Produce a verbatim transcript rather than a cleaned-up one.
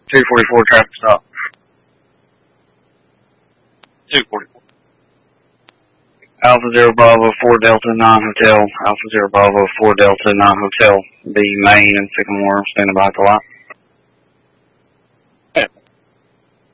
two forty-four traffic stop. two forty-four. Alpha Zero Bravo four Delta nine Hotel. Alpha Zero Bravo four Delta nine Hotel. The main and Sycamore standing by at the lot.